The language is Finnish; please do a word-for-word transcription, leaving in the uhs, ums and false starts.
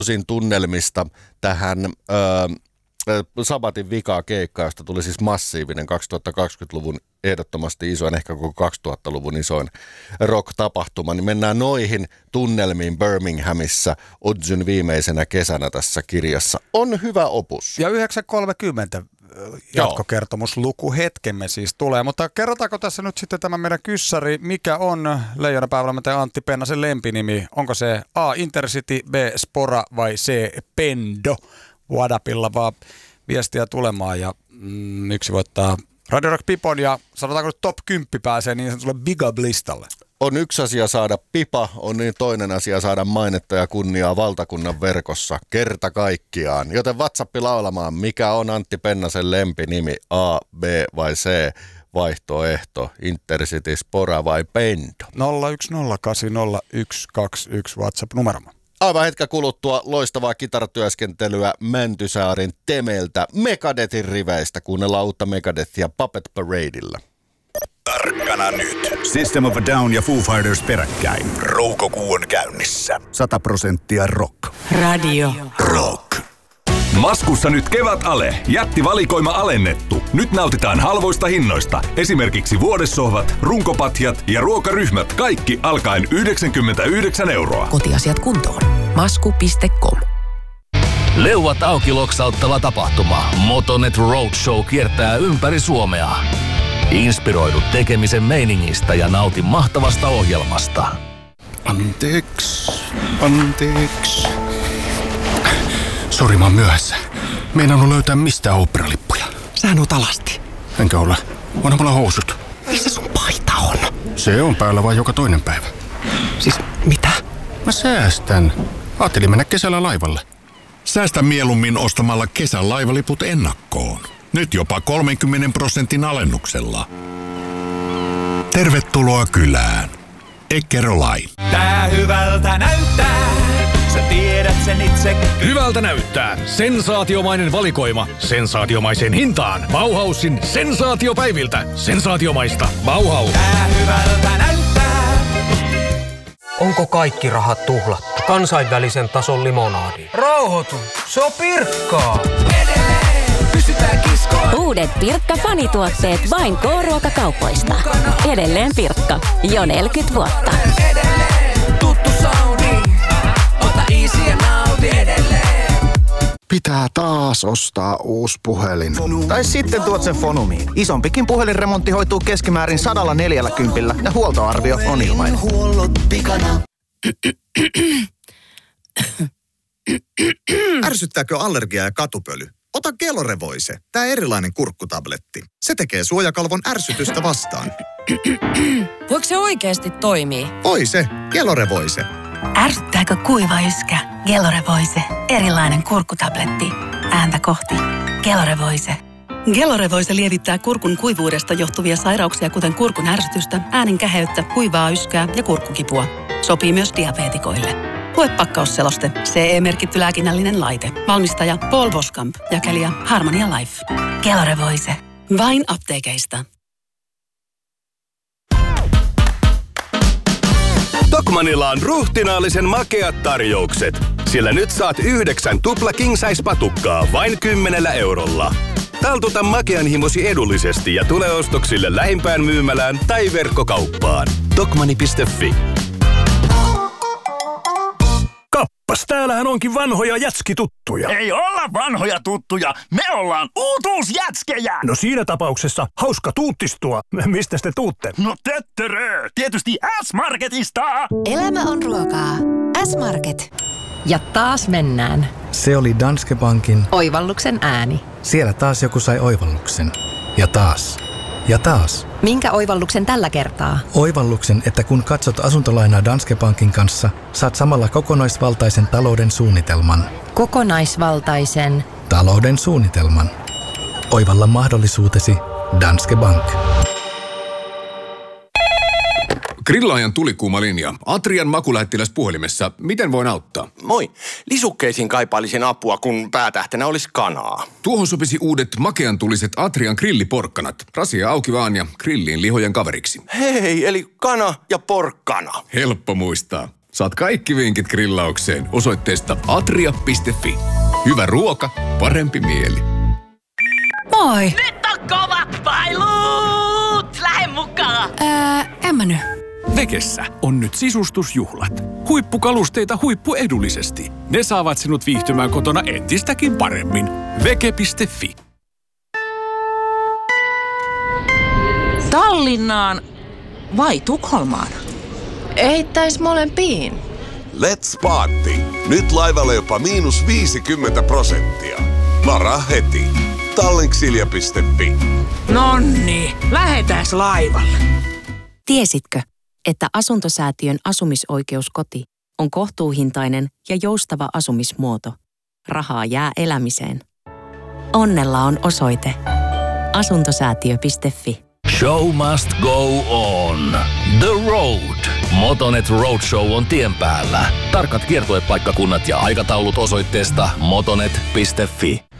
tunnelmista tähän ö, Sabatin vikaa keikkaa, josta tuli siis massiivinen kaksituhattakaksikymmentäluvun ehdottomasti isoin, ehkä koko kaksituhattaluvun isoin rock-tapahtuma, niin mennään noihin tunnelmiin Birminghamissa Odzyn viimeisenä kesänä tässä kirjassa. On hyvä opus. Ja yhdeksän kolmekymmentä jatkokertomusluku hetkemme siis tulee, mutta kerrotaanko tässä nyt sitten tämä meidän kyssäri, mikä on Leijonapäivällä Antti Pennasen lempinimi? Onko se A. Intercity, B. Spora vai C. Pendo? WhatsAppilla vaan viestiä tulemaan ja mm, yksi voittaa Radio Rock Pipon ja sanotaanko nyt top kymmenen pääsee niin sanotulle Big Up-listalle. On yksi asia saada pipa, on niin toinen asia saada mainetta ja kunniaa valtakunnan verkossa kerta kaikkiaan. Joten WhatsApp laulamaan, mikä on Antti Pennasen lempinimi, A, B vai C, vaihtoehto, Intercity, Spora vai Pendo? nolla yksi nolla kahdeksan nolla yksi kaksi yksi WhatsApp-numeroma. Aivan hetkä kuluttua loistavaa kitaratyöskentelyä Mäntysaarin Temeltä Megadethin riveistä. Kuunnellaan uutta Megadethia Puppet Paradella. Tarkkana nyt. System of a Down ja Foo Fighters peräkkäin. Roukokuu on käynnissä. Sata prosenttia rock. Radio Rock. Maskussa nyt kevätale. Jättivalikoima alennettu. Nyt nautitaan halvoista hinnoista. Esimerkiksi vuodessohvat, runkopatjat ja ruokaryhmät. Kaikki alkaen yhdeksänkymmentäyhdeksän euroa. Kotiasiat kuntoon. Masku piste com. Leuat auki loksauttava tapahtuma. Motonet Roadshow kiertää ympäri Suomea. Inspiroidu tekemisen meiningistä ja nauti mahtavasta ohjelmasta. Anteeksi, anteeksi. Sori, mä oon myöhässä. Meinannut löytää mistään oopperalippuja. Sähän oot alasti. Enkä ole. Onhan mulla housut. Missä sun paita on? Se on päällä vaan joka toinen päivä. Siis mitä? Mä säästän. Ajattelin mennä kesällä laivalle. Säästä mieluummin ostamalla kesän laivaliput ennakkoon. Nyt jopa kolmenkymmenen prosentin alennuksella. Tervetuloa kylään. Eckerolain. Tää hyvältä näyttää. Sä tiedät sen itse. Hyvältä näyttää. Sensaatiomainen valikoima. Sensaatiomaiseen hintaan. Bauhausin sensaatiopäiviltä. Sensaatiomaista. Bauhaus. Tää hyvältä näyttää. Onko kaikki rahat tuhlattu? Kansainvälisen tason limonadi. Rauhoitu. Se on Pirkkaa. Edelleen pysytään kiskoon. Uudet Pirkka-fanituotteet vain K-ruokakaupoista. Edelleen Pirkka. Jo neljäkymmentä vuotta. Edelleen tuttu soundi. Ota easy ja nauti edelleen. Pitää taas ostaa uusi puhelin. Tai sitten tuot sen Fonumiin. Isompikin puhelinremontti hoituu keskimäärin sadalla neljälläkympillä ja huoltoarvio on ilmainen. Ärsyttääkö allergia ja katupöly? Ota Gelorevoise, tää erilainen kurkkutabletti. Se tekee suojakalvon ärsytystä vastaan. Voiko se oikeasti toimii? Voi se, Gelorevoise. Ärsyttääkö kuiva yskä? Gelorevoise, erilainen kurkkutabletti. Ääntä kohti. Gelorevoise. Gelorevoise lievittää kurkun kuivuudesta johtuvia sairauksia, kuten kurkun ärsytystä, äänen käheyttä, kuivaa yskää ja kurkkukipua. Sopii myös diabeetikoille. Lue pakkausseloste. C E-merkitty lääkinnällinen laite. Valmistaja Paul Boskamp. Jakelija Harmonia Life. Gelorevoise. Vain apteekeista. Tokmanilla on ruhtinaallisen makeat tarjoukset. Sillä nyt saat yhdeksän tupla king size patukkaa vain kymmenellä eurolla. Taltuta makean himosi edullisesti ja tule ostoksille lähimpään myymälään tai verkkokauppaan. Tokmanni piste fi. Kappas, täällähän onkin vanhoja jätskituttuja. Ei olla vanhoja tuttuja, me ollaan uutuusjätskejä. No siinä tapauksessa hauska tuuttistua. Mistä te tuutte? No töttörö, tietysti S-Marketista. Elämä on ruokaa. S-Market. Ja taas mennään. Se oli Danske Bankin Oivalluksen ääni. Siellä taas joku sai oivalluksen. Ja taas. Ja taas. Minkä oivalluksen tällä kertaa? Oivalluksen, että kun katsot asuntolainaa Danske Bankin kanssa, saat samalla kokonaisvaltaisen talouden suunnitelman. Kokonaisvaltaisen talouden suunnitelman. Oivalla mahdollisuutesi Danske Bank. Grillaajan tulikuuma linja. Atrian makulähettiläs puhelimessa. Miten voin auttaa? Moi. Lisukkeisiin kaipailisin apua, kun päätähtenä olisi kanaa. Tuohon sopisi uudet makean tuliset Atrian grilliporkkanat. Rasia auki vaan ja grilliin lihojen kaveriksi. Hei, eli kana ja porkkana. Helppo muistaa. Saat kaikki vinkit grillaukseen osoitteesta atria piste fi. Hyvä ruoka, parempi mieli. Moi! Nyt on kovat pailut! Lähde mukaan! Ää, en mä nyt. Vekessä on nyt sisustusjuhlat. Huippukalusteita huippuedullisesti. Ne saavat sinut viihtymään kotona entistäkin paremmin. Veke piste fi. Tallinnaan vai Tukholmaan? Eittäis molempiin. Let's party! Nyt laivalle jopa miinus viisikymmentä prosenttia. Varaa heti. Tallinksilja piste fi. Nonni, lähetääs laivalle. Tiesitkö, että Asuntosäätiön asumisoikeuskoti on kohtuuhintainen ja joustava asumismuoto? Rahaa jää elämiseen. Onnella on osoite asuntosäätiö piste fi. Show must go on. The Road. Motonet Roadshow on tien päällä. Tarkat kiertuepaikkakunnat ja aikataulut osoitteesta motonet piste fi.